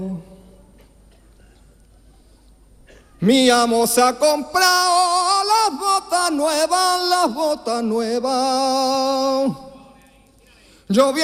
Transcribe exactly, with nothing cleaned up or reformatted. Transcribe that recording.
Mi amo se ha comprado las botas nuevas, las botas nuevas. Yo